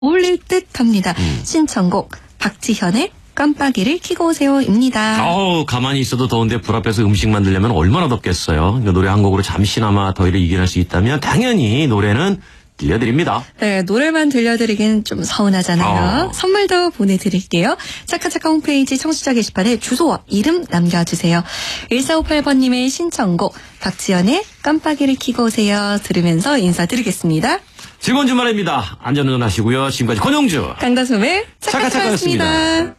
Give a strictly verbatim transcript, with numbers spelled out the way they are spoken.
어울릴 듯 합니다. 음. 신청곡 박지현의 깜빡이를 켜고 오세요입니다. 어우, 가만히 있어도 더운데 불 앞에서 음식 만들려면 얼마나 덥겠어요. 그러니까 노래 한 곡으로 잠시나마 더위를 이겨낼 수 있다면 당연히 노래는 들려드립니다. 네, 노래만 들려드리긴 좀 서운하잖아요. 어. 선물도 보내드릴게요. 차카차카 홈페이지 청취자 게시판에 주소와 이름 남겨주세요. 일사오팔 번님의 신청곡 박지연의 깜빡이를 켜고 오세요 들으면서 인사드리겠습니다. 즐거운 주말입니다. 안전운전 하시고요. 지금까지 권용주 강다솜의 차카차카였습니다. 차카차카였습니다.